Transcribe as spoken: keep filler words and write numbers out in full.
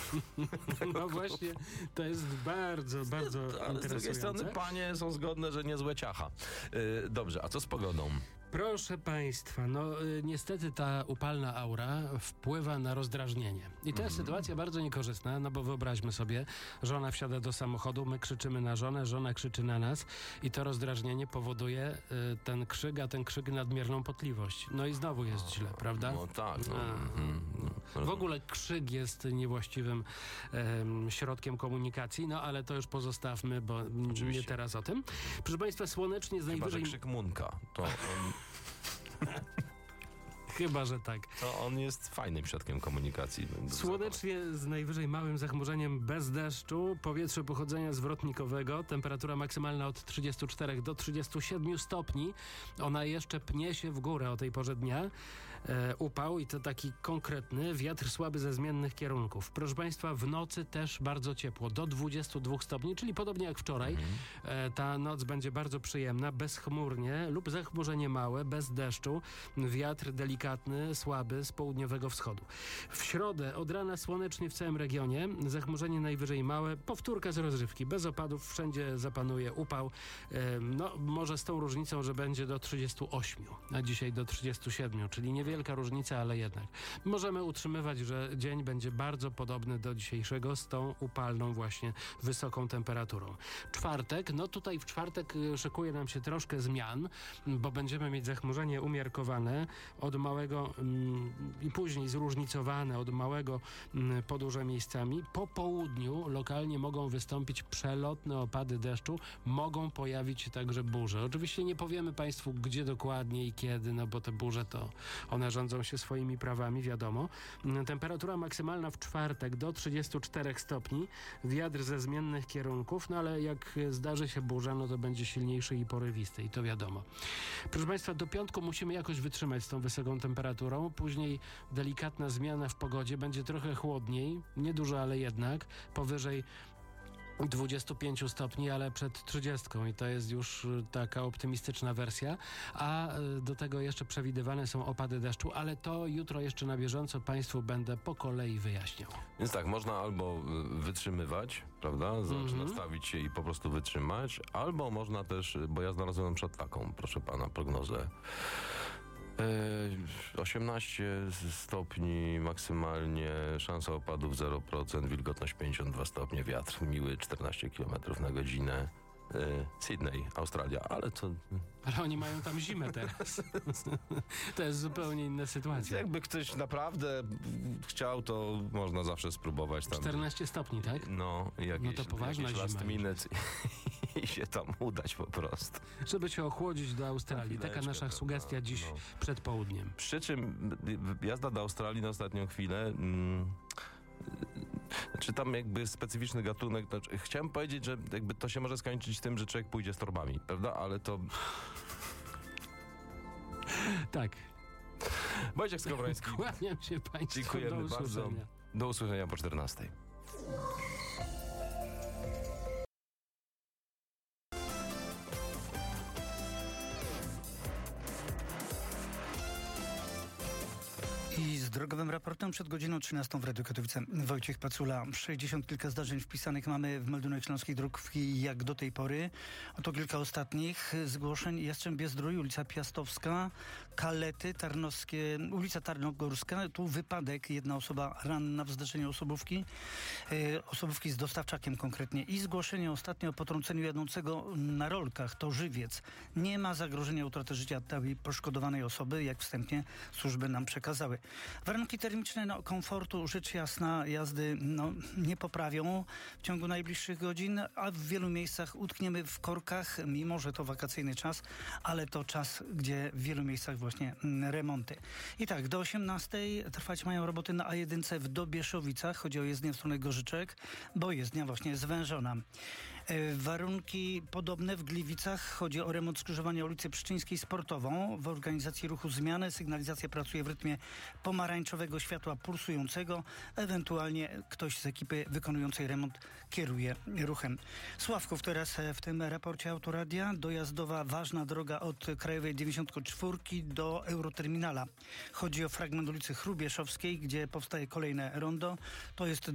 No właśnie, to jest bardzo, bardzo Ale z interesujące. drugiej strony panie są zgodne, że niezłe ciacha. Yy, dobrze, a co z pogodą? Proszę Państwa, no y, niestety ta upalna aura wpływa na rozdrażnienie. I to jest Mhm. sytuacja bardzo niekorzystna, no bo wyobraźmy sobie, żona wsiada do samochodu, my krzyczymy na żonę, żona krzyczy na nas i to rozdrażnienie powoduje y, ten krzyk, a ten krzyk nadmierną potliwość. No i znowu jest źle, prawda? No tak. No, A. mhm, no, W ogóle krzyk jest niewłaściwym em, środkiem komunikacji, no ale to już pozostawmy, bo n- Oczywiście. nie teraz o tym. Proszę Państwa, słonecznie z Chyba, że najwyżej... krzyk Munka. To on, Chyba, że tak. to on jest fajnym środkiem komunikacji. Słonecznie z najwyżej małym zachmurzeniem bez deszczu, powietrze pochodzenia zwrotnikowego, temperatura maksymalna od trzydziestu czterech do trzydziestu siedmiu stopni. Ona jeszcze pnie się w górę o tej porze dnia. E, upał i to taki konkretny, wiatr słaby ze zmiennych kierunków. Proszę Państwa, w nocy też bardzo ciepło, do dwudziestu dwóch stopni, czyli podobnie jak wczoraj. Mhm. E, ta noc będzie bardzo przyjemna, bezchmurnie lub zachmurzenie małe, bez deszczu. Wiatr delikatny, słaby z południowego wschodu. W środę od rana słonecznie w całym regionie, zachmurzenie najwyżej małe, powtórka z rozrywki, bez opadów, wszędzie zapanuje upał, e, no może z tą różnicą, że będzie do trzydziestu ośmiu, a dzisiaj do trzydziestu siedmiu, czyli niewielka różnica, ale jednak. Możemy utrzymywać, że dzień będzie bardzo podobny do dzisiejszego z tą upalną właśnie wysoką temperaturą. Czwartek, no tutaj w czwartek y, szykuje nam się troszkę zmian, bo będziemy mieć zachmurzenie umiarkowane od małego mm, i później zróżnicowane od małego mm, po duże miejscami. Po południu lokalnie mogą wystąpić przelotne opady deszczu, mogą pojawić się także burze. Oczywiście nie powiemy Państwu, gdzie dokładnie i kiedy, no bo te burze to one rządzą się swoimi prawami, wiadomo. Mm, Temperatura maksymalna w czwartek do trzydziestu czterech stopni, wiatr ze zmiennych kierunków, no ale jak zdarzy się burza, no to będzie silniejszy i porywisty i to wiadomo. Proszę Państwa, do piątku musimy jakoś wytrzymać z tą wysoką temperaturą, później delikatna zmiana w pogodzie, będzie trochę chłodniej, niedużo, ale jednak, powyżej dwudziestu pięciu stopni, ale przed trzydziestką i to jest już y, taka optymistyczna wersja, a y, do tego jeszcze przewidywane są opady deszczu, ale to jutro jeszcze na bieżąco Państwu będę po kolei wyjaśniał. Więc tak, można albo y, wytrzymywać, prawda? Znaczy Mhm. nastawić się i po prostu wytrzymać, albo można też, y, bo ja znalazłem na przykład taką, proszę pana, prognozę. Yy, osiemnaście stopni maksymalnie, szansa opadów zero procent, wilgotność pięćdziesiąt dwa stopnie, wiatr miły czternaście kilometrów na godzinę. Yy, Sydney, Australia, ale to... Ale oni mają tam zimę teraz. To jest zupełnie inna sytuacja. Jakby ktoś naprawdę chciał, to można zawsze spróbować tam. czternaście stopni, tak? No, jakieś, No to poważna jakieś zima last minute i się tam udać po prostu. Żeby się ochłodzić do Australii. Taka Chwileczkę, nasza to- sugestia dziś no. przed południem. Przy czym y, jazda do Australii na ostatnią chwilę... Mm, czy tam jakby specyficzny gatunek, znaczy, chciałem powiedzieć, że jakby to się może skończyć tym, że człowiek pójdzie z torbami, prawda? Ale to... Tak. Wojciech Skowroński, Kłaniam się Państwu. dziękujemy Do bardzo. usłyszenia. Do usłyszenia po czternastej. I z drogowym raportem przed godziną trzynastą w Radiu Katowice. Wojciech Pacula. sześćdziesiąt kilka zdarzeń wpisanych mamy w meldunek Śląskich Dróg jak do tej pory. Oto kilka ostatnich zgłoszeń. Jastrzębie-Zdrój, ulica Piastowska, Kalety, Tarnowskie, ulica Tarnogórska. Tu wypadek, jedna osoba ranna w zdarzeniu osobówki. E, osobówki z dostawczakiem konkretnie. I zgłoszenie ostatnio o potrąceniu jadącego na rolkach. To Żywiec. Nie ma zagrożenia utraty życia tej poszkodowanej osoby, jak wstępnie służby nam przekazały. Warunki termiczne no, komfortu, rzecz jasna, jazdy no, nie poprawią w ciągu najbliższych godzin, a w wielu miejscach utkniemy w korkach, mimo że to wakacyjny czas, ale to czas, gdzie w wielu miejscach właśnie mm, remonty. I tak, do osiemnastej trwać mają roboty na A jeden w Dobieszowicach. Chodzi o jezdnię w stronę Gorzyczek, bo jezdnia właśnie zwężona. E, warunki podobne w Gliwicach. Chodzi o remont skrzyżowania ulicy Pszczyńskiej Sportową. W organizacji ruchu zmiany sygnalizacja pracuje w rytmie pomarańczowego światła pulsującego. Ewentualnie ktoś z ekipy wykonującej remont kieruje ruchem. Sławków teraz w tym raporcie Autoradia. Dojazdowa ważna droga od Krajowej dziewięćdziesiąt cztery do Euroterminala. Chodzi o fragment ulicy Chrubieszowskiej, gdzie powstaje kolejne rondo. To jest